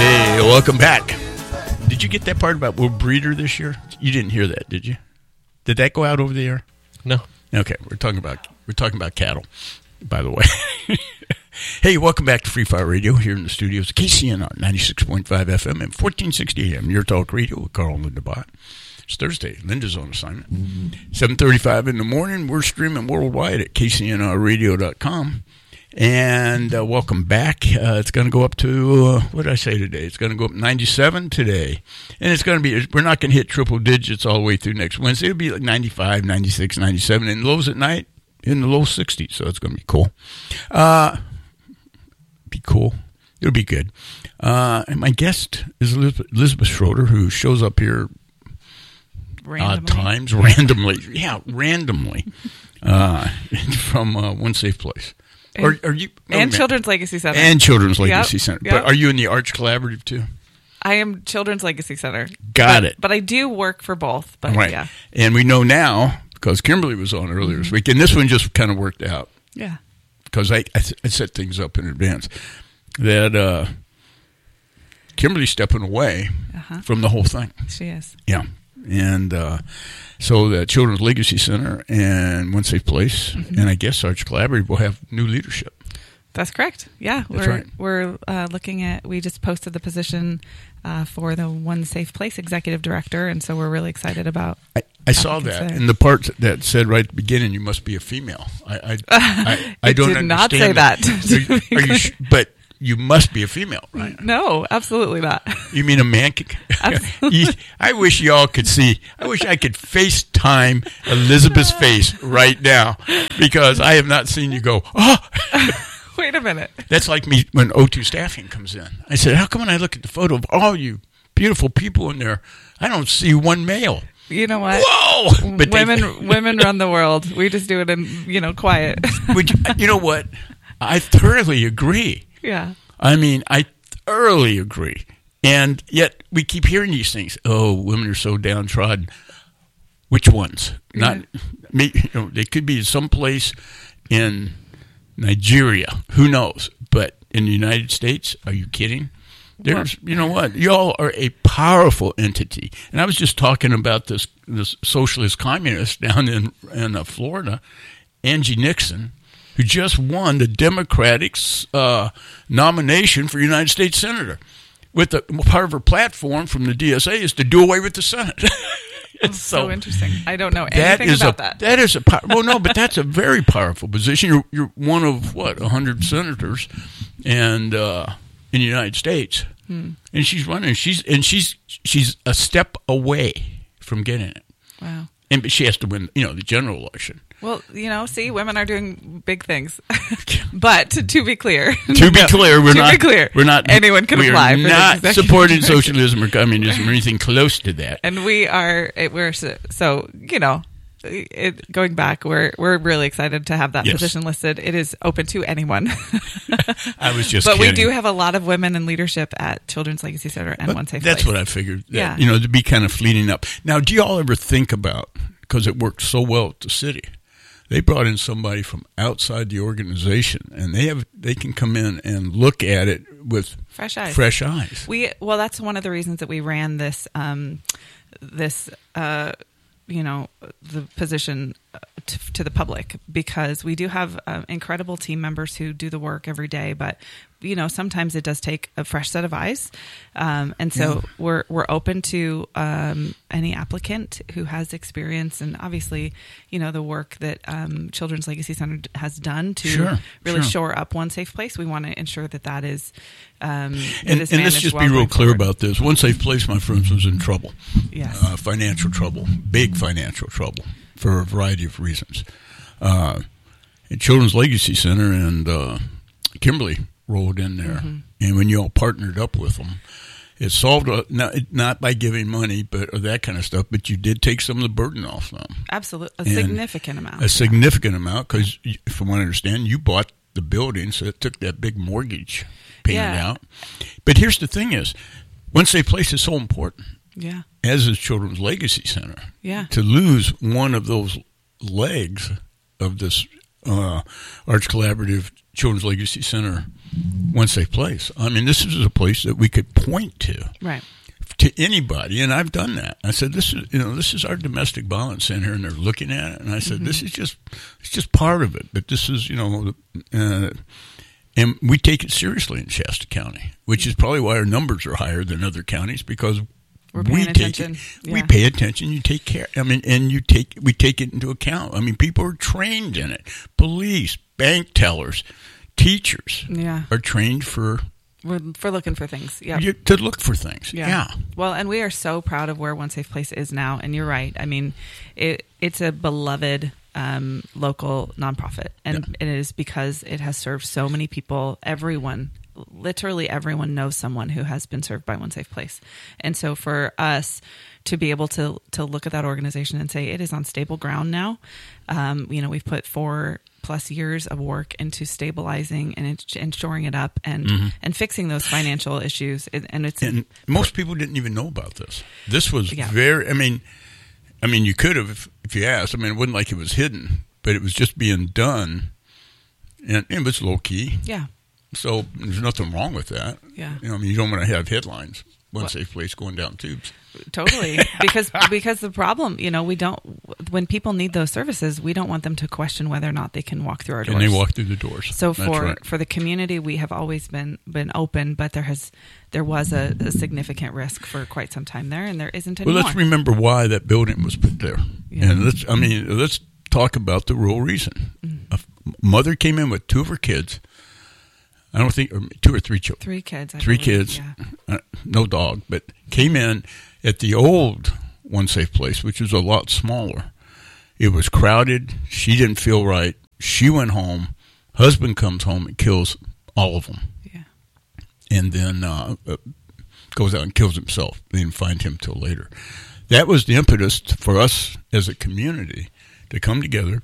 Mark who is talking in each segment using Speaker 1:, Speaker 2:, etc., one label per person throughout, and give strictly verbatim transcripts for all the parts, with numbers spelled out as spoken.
Speaker 1: Hey, welcome back. Did you get that part about we're breeder this year? You didn't hear that, did you? Did that go out over the air?
Speaker 2: No.
Speaker 1: Okay, we're talking about we're talking about cattle, by the way. Hey, welcome back to Free Fire Radio here in the studios, K C N R ninety-six point five F M and fourteen sixty A M. Your Talk Radio with Carl and Linda Bott. It's Thursday. Linda's on assignment. Mm-hmm. seven thirty-five in the morning. We're streaming worldwide at K C N R radio dot com. And uh, welcome back. Uh, it's going to go up to, uh, what did I say today? It's going to go up ninety-seven today. And it's going to be, we're not going to hit triple digits all the way through next Wednesday. It'll be like ninety-five, ninety-six, ninety-seven, and lows at night in the low sixties. So it's going to be cool. Uh, be cool. It'll be good. Uh, and my guest is Elizabeth, Elizabeth Schroeder, who shows up here
Speaker 3: randomly.
Speaker 1: odd times, randomly. Yeah, randomly. uh, from uh, One Safe Place.
Speaker 3: And,
Speaker 1: Or, are you, oh,
Speaker 3: and
Speaker 1: man.
Speaker 3: Children's Legacy Center.
Speaker 1: And Children's Legacy
Speaker 3: Yep,
Speaker 1: Center.
Speaker 3: yep.
Speaker 1: But are you in the Arch Collaborative too?
Speaker 3: I am Children's Legacy Center.
Speaker 1: Got
Speaker 3: but,
Speaker 1: it.
Speaker 3: But I do work for both. But
Speaker 1: Right.
Speaker 3: yeah.
Speaker 1: And we know now, because Kimberly was on earlier this week, and this one just kind of worked out.
Speaker 3: Yeah.
Speaker 1: Because I, I, I set things up in advance, that uh, Kimberly's stepping away
Speaker 3: Uh-huh.
Speaker 1: from the whole thing.
Speaker 3: She is.
Speaker 1: Yeah. And uh, so the Children's Legacy Center and One Safe Place,
Speaker 3: Mm-hmm.
Speaker 1: and I guess Arch Collaborative will have new leadership.
Speaker 3: That's correct. Yeah.
Speaker 1: That's
Speaker 3: we're
Speaker 1: right.
Speaker 3: we're uh, looking at, we just posted the position uh, for the One Safe Place Executive Director, and so we're really excited about
Speaker 1: I, I saw that,
Speaker 3: there.
Speaker 1: and the part that said right at the beginning, you must be a female. I I, I, I
Speaker 3: It
Speaker 1: don't
Speaker 3: did not
Speaker 1: understand
Speaker 3: say that.
Speaker 1: Are, you- are you sh- but you must be a female, right?
Speaker 3: No, absolutely not.
Speaker 1: You mean a man? Can, you, I wish y'all could see. I wish I could FaceTime Elizabeth's face right now, because I have not seen you go, oh.
Speaker 3: Wait a minute.
Speaker 1: That's like me when O two Staffing comes in. I said, how come when I look at the photo of all you beautiful people in there, I don't see one male?
Speaker 3: You know what?
Speaker 1: Whoa! But
Speaker 3: women
Speaker 1: they,
Speaker 3: women run the world. We just do it in, you know, quiet.
Speaker 1: Would you, you know what? I thoroughly agree.
Speaker 3: Yeah.
Speaker 1: I mean, I thoroughly agree. And yet we keep hearing these things. Oh, women are so downtrodden. Which ones? Not me. You know, they could be someplace in Nigeria. Who knows? But in the United States, are you kidding? There's, you know what? Y'all are a powerful entity. And I was just talking about this this socialist communist down in in uh, Florida, Angie Nixon, who just won the Democratic uh, nomination for United States Senator. With the part of her platform from the D S A is to do away with the Senate. It's
Speaker 3: so,
Speaker 1: so
Speaker 3: interesting. I don't know
Speaker 1: that
Speaker 3: anything
Speaker 1: is
Speaker 3: about
Speaker 1: a,
Speaker 3: that.
Speaker 1: That is a well, no, but that's a very powerful position. You're you're one of what a hundred senators, and uh, in the United States, hmm. and she's running. She's and she's she's a step away from getting it.
Speaker 3: Wow.
Speaker 1: And but she has to win, you know, the general election.
Speaker 3: Well, you know, see, women are doing big things. But to, to be clear,
Speaker 1: to be
Speaker 3: no,
Speaker 1: clear, we're
Speaker 3: to
Speaker 1: not.
Speaker 3: be clear,
Speaker 1: we're not.
Speaker 3: Anyone can
Speaker 1: we
Speaker 3: apply.
Speaker 1: Are
Speaker 3: for
Speaker 1: not
Speaker 3: the
Speaker 1: supporting socialism or communism or anything close to that.
Speaker 3: And we are. It, we're so, so you know. It, going back, we're we're really excited to have that
Speaker 1: yes.
Speaker 3: position listed. It is open to anyone.
Speaker 1: I was just,
Speaker 3: but
Speaker 1: kidding.
Speaker 3: we do have a lot of women in leadership at Children's Legacy Center and
Speaker 1: but
Speaker 3: One Safe
Speaker 1: That's
Speaker 3: Place.
Speaker 1: what I figured. That,
Speaker 3: yeah,
Speaker 1: you know, to be kind of fleeting up. Now, do y'all ever think about, because it worked so well at the city, they brought in somebody from outside the organization, and they have they can come in and look at it with
Speaker 3: fresh eyes.
Speaker 1: Fresh eyes.
Speaker 3: We well, that's one of the reasons that we ran this um, this. Uh, you know, the position to, to the public, because we do have uh, incredible team members who do the work every day, but you know, sometimes it does take a fresh set of eyes. Um, and so yeah. we're, we're open to um, any applicant who has experience, and obviously, you know, the work that um, Children's Legacy Center has done to
Speaker 1: sure,
Speaker 3: really
Speaker 1: sure.
Speaker 3: shore up One Safe Place. We want to ensure that that is, um,
Speaker 1: and,
Speaker 3: is
Speaker 1: and let's just
Speaker 3: well
Speaker 1: be real clear
Speaker 3: forward.
Speaker 1: about this. One Safe Place, my friends, was in trouble.
Speaker 3: Yes.
Speaker 1: Uh, financial trouble, big financial trouble for a variety of reasons. Uh, and Children's Legacy Center and uh, Kimberly rolled in there, mm-hmm. and when you all partnered up with them, it solved a, not, not by giving money, but or that kind of stuff. But you did take some of the burden off them.
Speaker 3: Absolutely, a
Speaker 1: and
Speaker 3: significant amount.
Speaker 1: A significant amount, because from what I understand, you bought the building, so it took that big mortgage payment
Speaker 3: yeah.
Speaker 1: out. But here's the thing: is One Safe Place is so important.
Speaker 3: Yeah.
Speaker 1: As is Children's Legacy Center.
Speaker 3: Yeah.
Speaker 1: To lose one of those legs of this uh, Arch Collaborative Children's Legacy Center One Safe Place. I mean, this is a place that we could point to.
Speaker 3: Right.
Speaker 1: To anybody, and I've done that. I said, "This is, you know, this is our domestic violence center," and they're looking at it, and I said, mm-hmm. "This is just, it's just part of it." But this is, you know, uh, and we take it seriously in Shasta County, which is probably why our numbers are higher than other counties, because
Speaker 3: We're paying
Speaker 1: we
Speaker 3: attention.
Speaker 1: take it,
Speaker 3: yeah.
Speaker 1: we pay attention. You take care. I mean, and you take we take it into account. I mean, people are trained in it. Police, bank tellers, teachers
Speaker 3: yeah.
Speaker 1: are trained for.
Speaker 3: We're for looking for things. Yeah.
Speaker 1: To look for things. Yeah. yeah.
Speaker 3: Well, and we are so proud of where One Safe Place is now. And you're right. I mean, it, it's a beloved um, local nonprofit. And yeah. it is because it has served so many people. Everyone, literally everyone knows someone who has been served by One Safe Place. And so for us to be able to to look at that organization and say it is on stable ground now, um, you know, we've put four plus years of work into stabilizing and and shoring it up and mm-hmm. and fixing those financial issues. And it's
Speaker 1: and most people didn't even know about this. This was
Speaker 3: yeah.
Speaker 1: very. I mean, I mean, you could have if, if you asked. I mean, it wasn't like it was hidden, but it was just being done, and it was low key.
Speaker 3: Yeah.
Speaker 1: So there's nothing wrong with that.
Speaker 3: Yeah.
Speaker 1: You know, I mean, you don't want to have headlines. One Safe Place going down tubes.
Speaker 3: Totally. Because because the problem, you know, we don't, when people need those services, we don't want them to question whether or not they can walk through our doors.
Speaker 1: And they walk through the doors.
Speaker 3: So
Speaker 1: That's
Speaker 3: for
Speaker 1: right.
Speaker 3: for the community, we have always been been open, but there has there was a, a significant risk for quite some time there, and there isn't anymore.
Speaker 1: Well, let's remember why that building was put there.
Speaker 3: Yeah.
Speaker 1: And let's, I mean, let's talk about the real reason. Mm-hmm. A mother came in with two of her kids. I don't think, or two or three children.
Speaker 3: Three kids. I
Speaker 1: three
Speaker 3: believe,
Speaker 1: kids,
Speaker 3: yeah.
Speaker 1: uh, no dog, but came in at the old One Safe Place, which was a lot smaller. It was crowded. She didn't feel right. She went home. Husband comes home and kills all of them.
Speaker 3: Yeah.
Speaker 1: And then uh, goes out and kills himself. They didn't find him till later. That was the impetus for us as a community to come together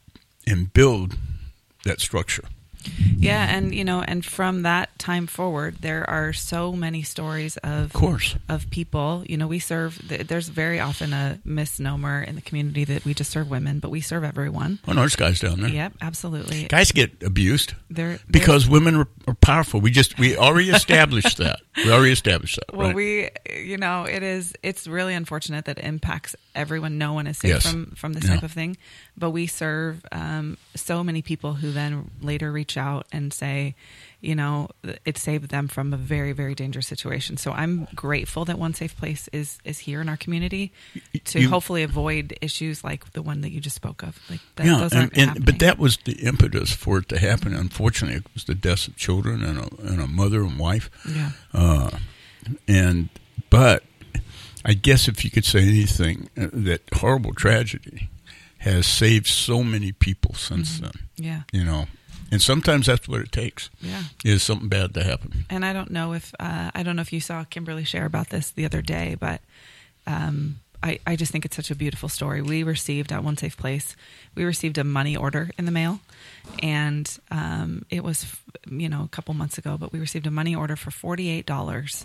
Speaker 1: and build that structure.
Speaker 3: Yeah, and you know, and from that time forward, there are so many stories of,
Speaker 1: of course,
Speaker 3: of people. You know, we serve. There's very often a misnomer in the community that we just serve women, but we serve everyone.
Speaker 1: Oh no, there's guys down there.
Speaker 3: Yep, absolutely.
Speaker 1: Guys get abused
Speaker 3: they're, they're,
Speaker 1: because women are, are powerful. We just we already established that. We already established that.
Speaker 3: Well,
Speaker 1: right?
Speaker 3: we, you know, it is. It's really unfortunate that it impacts everyone. No one is safe
Speaker 1: yes.
Speaker 3: from from this
Speaker 1: yeah.
Speaker 3: type of thing. But we serve um, so many people who then later reach out and say, you know, it saved them from a very, very dangerous situation. So I'm grateful that One Safe Place is is here in our community to
Speaker 1: you,
Speaker 3: hopefully avoid issues like the one that you just spoke of. Like that,
Speaker 1: yeah,
Speaker 3: those aren't
Speaker 1: and, and,
Speaker 3: happening.
Speaker 1: but that was the impetus for it to happen. Unfortunately, it was the deaths of children and a, and a mother and wife.
Speaker 3: Yeah.
Speaker 1: Uh, and but I guess if you could say anything, uh, that horrible tragedy has saved so many people since mm-hmm. then.
Speaker 3: Yeah.
Speaker 1: You know, and sometimes that's what it takes.
Speaker 3: Yeah.
Speaker 1: Is something bad to happen.
Speaker 3: And I don't know if uh, I don't know if you saw Kimberly share about this the other day, but um, I, I just think it's such a beautiful story. We received at One Safe Place, we received a money order in the mail, and um, it was, you know, a couple months ago, but we received a money order for forty-eight dollars.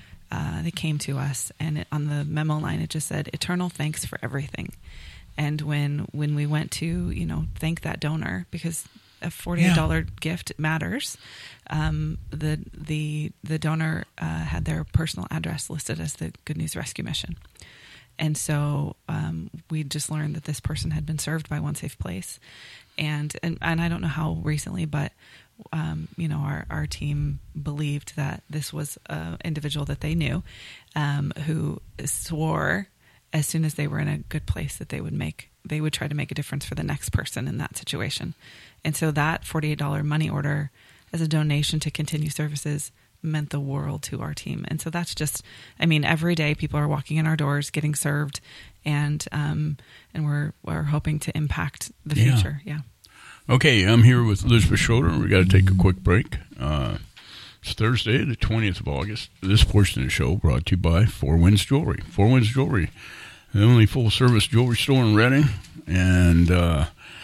Speaker 3: Uh, that came to us, and it, on the memo line, it just said, "Eternal thanks for everything." And when when we went to, you know, thank that donor, because a forty-eight dollars yeah. gift matters, um, the the the donor uh, had their personal address listed as the Good News Rescue Mission. And so um, we just learned that this person had been served by One Safe Place. And, and, and I don't know how recently, but, um, you know, our, our team believed that this was an individual that they knew um, who swore as soon as they were in a good place that they would make, they would try to make a difference for the next person in that situation. And so that forty-eight dollars money order as a donation to continue services meant the world to our team. And so that's just, I mean, every day people are walking in our doors, getting served, and um, and we're we're hoping to impact the
Speaker 1: yeah.
Speaker 3: future. Yeah.
Speaker 1: Okay, I'm here with Elizabeth Schroeder. We got to take a quick break. Uh, it's Thursday, the twentieth of August. This portion of the show brought to you by Four Winds Jewelry. Four Winds Jewelry, the only full-service jewelry store in Redding, and uh,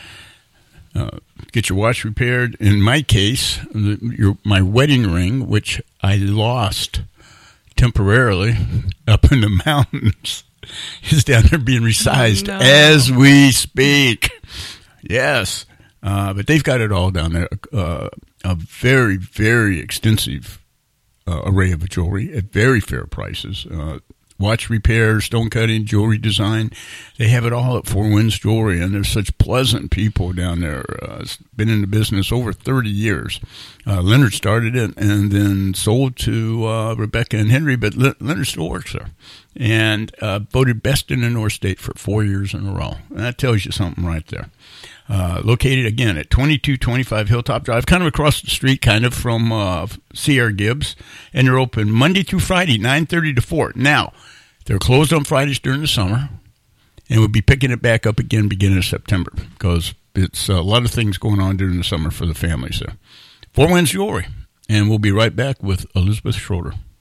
Speaker 1: uh, get your watch repaired. In my case, the, your, my wedding ring, which I lost temporarily up in the mountains, is down there being resized
Speaker 3: oh, no.
Speaker 1: as we speak. Yes. Uh, but they've got it all down there. Uh, a very, very extensive uh, array of jewelry at very fair prices. Uh, watch repair, stone cutting, jewelry design. They have it all at Four Winds Jewelry, and they're such pleasant people down there. Uh, been in the business over thirty years. Uh, Leonard started it and then sold to uh, Rebecca and Henry, but Le- Leonard still works there. And uh, voted best in the North State for four years in a row. And that tells you something right there. Uh, located, again, at twenty-two twenty-five Hilltop Drive, kind of across the street, kind of from uh, C R Gibbs. And they're open Monday through Friday, nine thirty to four. Now, they're closed on Fridays during the summer, and we'll be picking it back up again beginning of September because it's a lot of things going on during the summer for the families there. Four Winds Jewelry, and we'll be right back with Elizabeth Schroeder.